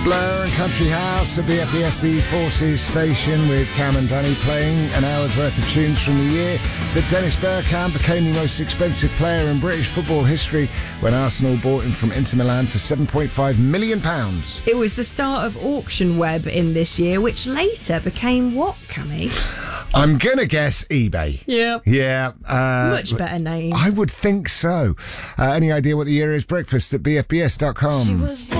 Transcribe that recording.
Blur and Country House at BFBS, the Forces station, with Cam and Danny playing an hour's worth of tunes from the year that Dennis Bergkamp became the most expensive player in British football history when Arsenal bought him from Inter Milan for £7.5 million. It was the start of Auction Web in this year, which later became what, Cammy? I'm going to guess eBay. Yeah. Yeah. Much better name. I would think so. Any idea what the year is? Breakfast at bfbs.com.